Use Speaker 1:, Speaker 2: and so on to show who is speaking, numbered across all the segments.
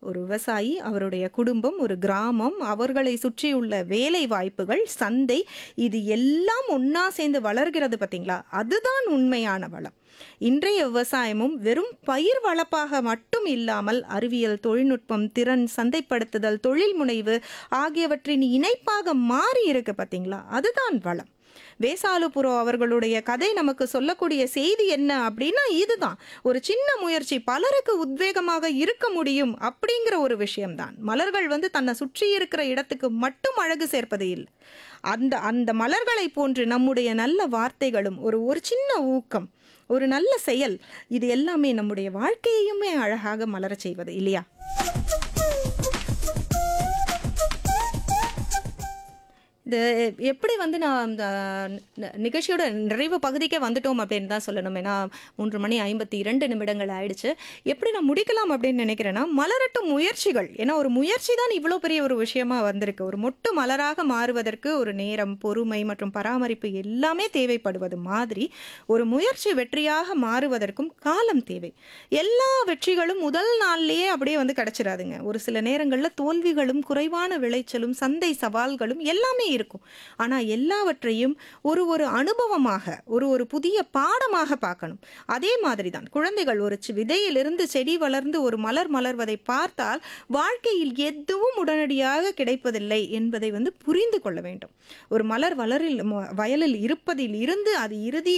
Speaker 1: ஒரு விவசாயி, அவருடைய குடும்பம், ஒரு கிராமம், அவர்களை சுற்றியுள்ள வேலை வாய்ப்புகள், சந்தை இது எல்லாம் ஒண்ணா சேர்ந்து வளர்கிறது பார்த்தீங்களா? அதுதான் உண்மையான வளம். இன்றைய விவசாயமும் வெறும் பயிர் வளர்ப்பாக மட்டும் இல்லாமல் அறிவியல், தொழில்நுட்பம், திறன், சந்தைப்படுத்துதல், தொழில் முனைவு ஆகியவற்றின் இணைப்பாக மாறி இருக்கு பார்த்தீங்களா? அதுதான் வளம். வேசாலுபுரம் அவர்களுடைய கதை நமக்கு சொல்லக்கூடிய செய்தி என்ன அப்படின்னா இதுதான். ஒரு சின்ன முயற்சி பலருக்கு உத்வேகமாக இருக்க முடியும் அப்படிங்கிற ஒரு விஷயம்தான். மலர்கள் தன்னை சுற்றி இருக்கிற இடத்துக்கு மட்டும் அழகு சேர்ப்பது இல்லை. அந்த அந்த மலர்களை போன்று நம்முடைய நல்ல வார்த்தைகளும் ஒரு ஒரு சின்ன ஊக்கம், ஒரு நல்ல செயல், இது எல்லாமே நம்முடைய வாழ்க்கையுமே அழகாக மலரச் செய்வது இல்லையா? இது எப்படி நான் இந்த நிகழ்ச்சியோட நிறைவு பகுதிக்கே வந்துட்டோம் அப்படின்னு தான் சொல்லணும். ஏன்னா 3:52 ஆயிடுச்சு. எப்படி நான் முடிக்கலாம் அப்படின்னு நினைக்கிறேன்னா, மலரட்டும் முயற்சிகள். ஏன்னா ஒரு முயற்சி தான் இவ்வளோ பெரிய ஒரு விஷயமா வந்திருக்கு. ஒரு மொட்டு மலராக மாறுவதற்கு ஒரு நேரம், பொறுமை மற்றும் பராமரிப்பு எல்லாமே தேவைப்படுவது மாதிரி ஒரு முயற்சி வெற்றியாக மாறுவதற்கும் காலம் தேவை. எல்லா வெற்றிகளும் முதல் நாள்லயே அப்படியே கிடைச்சிடாதுங்க. ஒரு சில நேரங்களில் தோல்விகளும், குறைவான விளைச்சலும், சந்தை சவால்களும் எல்லாமே இருக்கும். ஆனா எல்லாவற்றையும் ஒரு ஒரு அனுபவமாக, ஒரு ஒரு புதிய பாடமாக பார்க்கணும். அதே மாதிரி தான் குழந்தைகள் ஒரு விதையிலிருந்து செடி வளர்ந்து ஒரு மலர் மலர்வதை பார்த்தால் வாழ்க்கையில் எதுவும் உடனடியாக கிடைப்பதில்லை என்பதை புரிந்து கொள்ள வேண்டும். ஒரு மலர் வயலில் இருப்பதில் இருந்து அது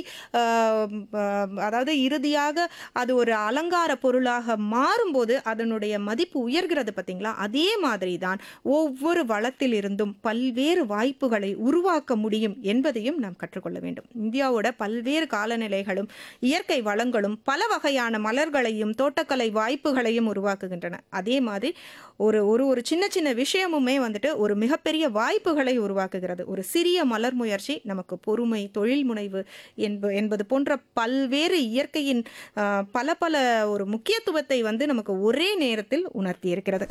Speaker 1: அதாவது இறுதியாக அது ஒரு அலங்கார பொருளாக மாறும்போது அதனுடைய மதிப்பு உயர்கிறது பார்த்தீங்களா? அதே மாதிரி தான் ஒவ்வொரு வளத்தில் இருந்தும் பல்வேறு வாய்ப்புகளை உருவாக்க முடியும் என்பதையும் நாம் கற்றுக்கொள்ள வேண்டும். இந்தியாவோட பல்வேறு காலநிலைகளும் இயற்கை வளங்களும் பல வகையான மலர்களையும் தோட்டக்கலை வாய்ப்புகளையும் உருவாக்குகின்றன. அதே மாதிரி ஒரு ஒரு ஒரு சின்ன சின்ன விஷயமுமே ஒரு மிகப்பெரிய வாய்ப்புகளை உருவாக்குகிறது. ஒரு சிறிய மலர் முயற்சி நமக்கு பொறுமை, தொழில் முனைவு என்பது போன்ற பல்வேறு இயற்கையின் பல பல ஒரு முக்கியத்துவத்தை நமக்கு ஒரே நேரத்தில் உணர்த்தி இருக்கிறது.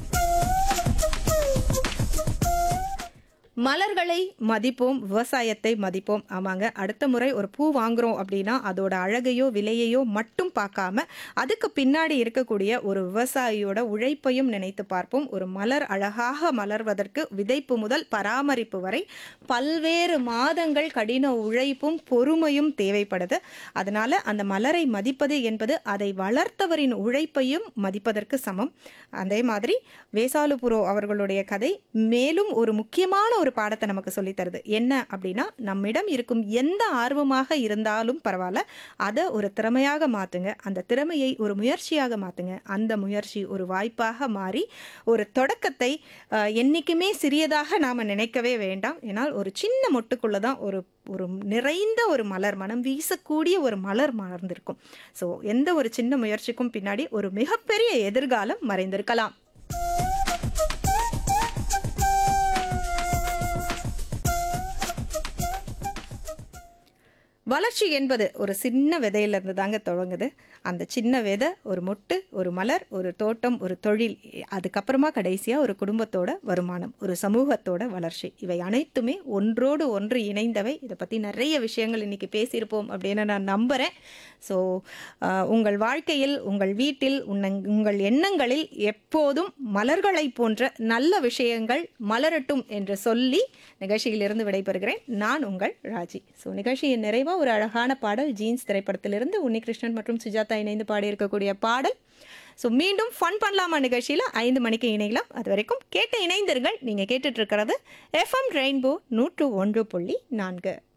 Speaker 1: மலர்களை மதிப்போம், விவசாயத்தை மதிப்போம். ஆமாங்க, அடுத்த முறை ஒரு பூ வாங்குறோம் அப்படின்னா அதோட அழகையோ விலையையோ மட்டும் பார்க்காம அதுக்கு பின்னாடி இருக்கக்கூடிய ஒரு விவசாயியோட உழைப்பையும் நினைத்து பார்ப்போம். ஒரு மலர் அழகாக மலர்வதற்கு விதைப்பு முதல் பராமரிப்பு வரை பல்வேறு மாதங்கள் கடின உழைப்பும் பொறுமையும் தேவைப்படுது. அதனால அந்த மலரை மதிப்பது என்பது அதை வளர்த்தவரின் உழைப்பையும் மதிப்பதற்கு சமம். அதே மாதிரி வேசாலுபுரம் அவர்களுடைய கதை மேலும் ஒரு முக்கியமான ஒரு பாடத்தை நமக்கு சொல்லி தருது. என்ன அப்படின்னா, நம்மிடம் இருக்கும் எந்த ஆர்வமாக இருந்தாலும் பரவாயில்ல, அதை ஒரு திறமையாக மாத்துங்க. அந்த திறமையை ஒரு முயற்சியாக மாத்துங்க. அந்த முயற்சி ஒரு வாய்ப்பாக மாறி ஒரு தொடக்கத்தை என்னைக்குமே சிறியதாக நாம நினைக்கவே வேண்டாம். ஏன்னால் ஒரு சின்ன மொட்டுக்குள்ளதான் ஒரு ஒரு நிறைந்த ஒரு மலர், மனம் வீசக்கூடிய ஒரு மலர் மலர்ந்திருக்கும். ஸோ எந்த ஒரு சின்ன முயற்சிக்கும் பின்னாடி ஒரு மிகப்பெரிய எதிர்காலம் மறைந்திருக்கலாம். வளர்ச்சி என்பது ஒரு சின்ன விதையிலிருந்து தாங்க தொடங்குது. அந்த சின்ன விதை ஒரு மொட்டு, ஒரு மலர், ஒரு தோட்டம், ஒரு தொழில், அதுக்கப்புறமா கடைசியாக ஒரு குடும்பத்தோட வருமானம், ஒரு சமூகத்தோட வளர்ச்சி. இவை அனைத்துமே ஒன்றோடு ஒன்று இணைந்தவை. இதை பற்றி நிறைய விஷயங்கள் இன்றைக்கி பேசியிருப்போம் அப்படின்னு நான் நம்புகிறேன். ஸோ உங்கள் வாழ்க்கையில், உங்கள் வீட்டில், உங்கள் எண்ணங்களில் எப்போதும் மலர்களை போன்ற நல்ல விஷயங்கள் மலரட்டும் என்று சொல்லி நிகழ்ச்சியிலிருந்து விடைபெறுகிறேன். நான் உங்கள் ராஜி. ஸோ நிகழ்ச்சியின் நிறைவாக ஒரு அழகான பாடல், ஜீன்ஸ் திரைப்படத்திலிருந்து உன்னிகிருஷ்ணன் மற்றும் சுஜாதா இணைந்து பாடியிருக்கக்கூடிய பாடல். ஸோ மீண்டும் ஃபன் பண்ணலாமா நிகழ்ச்சியில் 5 மணிக்கு இணையலாம். அது வரைக்கும் கேட்டு இணைந்திருங்கள். நீங்கள் கேட்டுட்டு இருக்கிறது FM ரெயின்போ 101.4.